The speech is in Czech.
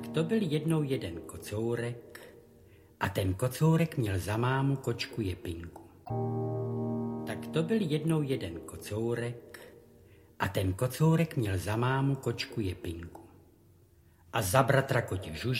Tak to byl jednou jeden kocourek a ten kocourek měl za mámu kočku Jepinku. Tak to byl jednou jeden kocourek a ten kocourek měl za mámu kočku Jepinku. A za bratra koti Žužu